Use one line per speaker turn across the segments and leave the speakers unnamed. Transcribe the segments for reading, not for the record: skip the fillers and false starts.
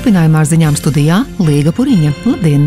Turpinājumā ar ziņām studijā Līga Puriņa. Labdien!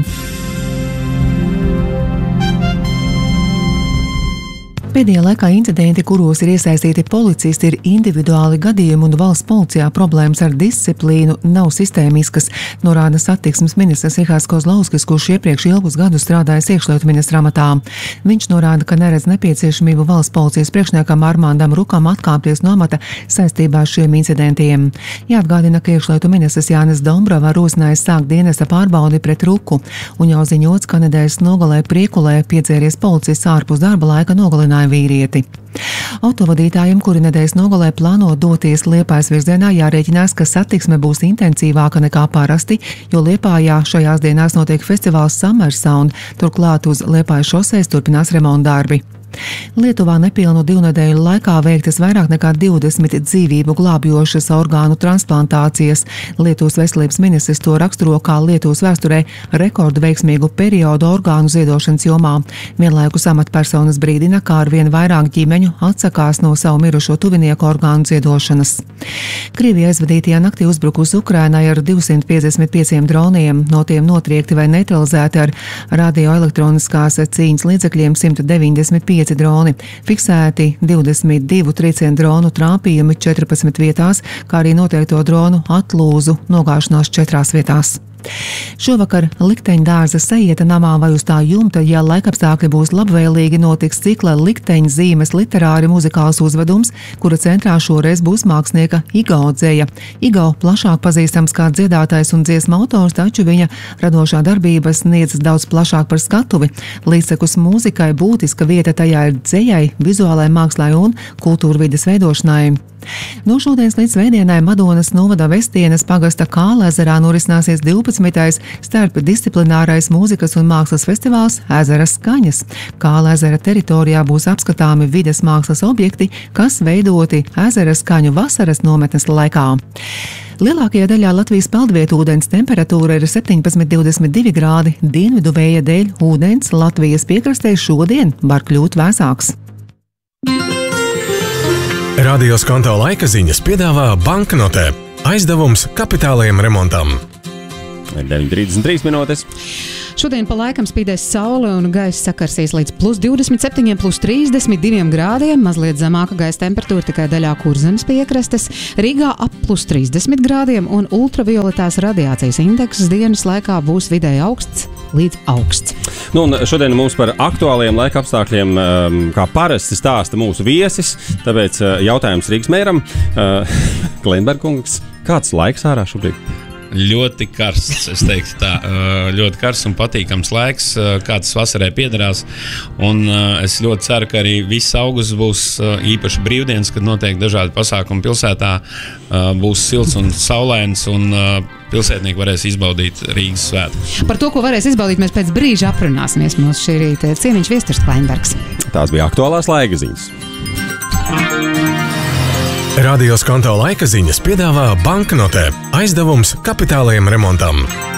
Pēdējā laikā incidenti, kuros ir iesaistīti policisti, ir individuāli gadījumi un valsts policijā problēmas ar disciplīnu nav sistēmiskas, norāda satiksmes ministrs Rihards Kozlauskis, kurš iepriekš ilgus gadus strādājis iekšlietu ministra amatā. Viņš norāda, ka neredz nepieciešamību valsts policijas priekšniekam Armandam Rukam atkāpties no amata saistībā ar šiem incidentiem. Jāatgādina, ka iekšlietu ministrs Jānis Dombrava rosinājis sākt dienesta pārbaudi pret Ruku, un jau ziņots, ka nedēļas nogalē Priekulē piedzēries policists ārpus darba laika nogalināja vīrieti. Autovadītājiem, kuri nedēļas nogalē plāno doties Liepājas virzienā, jārēķinās, ka satiksme būs intensīvāka nekā parasti, jo Liepājā šajās dienās notiek festivāls Summer Sound, turklāt uz Liepājas šoseis turpinās remontdarbi. Lietuvā nepilnu 2 nedēļu laikā veiktas vairāk nekā 20 dzīvību glābjošas orgānu transplantācijas. Lietuvas veselības ministrs to raksturo kā Lietuvas vēsturē rekordu veiksmīgu periodu orgānu ziedošanas jomā. Vienlaikus amatpersonas brīdina, kā arvien vairāk ģimeņu atsakās no savu mirušo tuvinieku orgānu ziedošanas. Krievija aizvadītajā naktī uzbrukusi Ukrainai ar 255 droniem, no tiem notriekti vai neutralizēti ar radioelektroniskās cīņas līdzekļiem 195 droni. Fiksēti 22 triecienu dronu trāpījumi 14 vietās, kā arī noteikto dronu atlūzu nogāšanās 4 vietās. Šovakar Likteņdārza Sajieta namā vai uz tā jumta, ja laikapstākļi būs labvēlīgi, notiks cikla Likteņa zīmes literāri muzikāls uzvedums, kura centrā šoreiz būs mākslinieka Igo Dzeja. Igo plašāk pazīstams kā dziedātājs un dziesmu autors, taču viņa radošā darbība sniedzas daudz plašāk par skatuvi. Līdztekus mūzikai būtiska vieta tajā ir dzejai, vizuālai mākslai un kultūrvides veidošanai. No šodienas līdz svētdienai Madonas novada Vestienes pagasta Kālezerā norisināsies 12. starpdisciplinārais mūzikas un mākslas festivāls Ezera skaņas. Kālezera teritorijā būs apskatāmi vides mākslas objekti, kas veidoti ezera skaņu vasaras nometnes laikā. Lielākajā daļā Latvijas peldvietu ūdens temperatūra ir 17–22 grādi. Dienvidu vēja dēļ ūdens Latvijas piekrastē šodien var kļūt vēsāks.
Radio Skonto laika ziņas piedāvā banknotē. Aizdevums kapitālajiem remontam.
9:33 minūtes.
Šodien pa laikam spīdēs saule un gaisa sakarsīs līdz +27, +32 grādiem, mazliet zemāka gaisa temperatūra tikai daļā Kurzemes piekrastes, Rīgā ap +30 grādiem un ultravioletās radiācijas indeks dienas laikā būs vidēji augsts līdz augsts.
Nu, un šodien mums par aktuāliem laika apstākļiem, kā parasti stāsta mūsu viesis, tāpēc jautājums Rīgas mēram. Klinberg kungs, kāds laiks ārā šobrīd?
Ļoti karsts, es teiktu tā, ļoti karsts un patīkams laiks, kāds vasarai piederās, un es ļoti ceru, ka arī viss augusts būs īpaši brīvdienas, kad notiek dažādi pasākumi pilsētā, būs silts un saulains, un pilsētnieki varēs izbaudīt Rīgas svētkus.
Par to, ko varēs izbaudīt, mēs pēc brīža aprunāsimies. Mūsu šī rīta ciemiņš Viesturs Kleinbergs.
Tās bija aktuālās laika ziņas.
Radio Skonto laika ziņas piedāvā banknotē. Aizdevums kapitālajiem remontam.